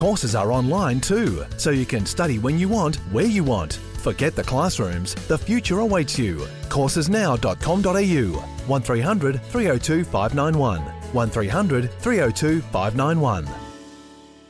Courses are online too, so you can study when you want, where you want. Forget the classrooms. The future awaits you. Coursesnow.com.au 1300 302 591 1300 302 591.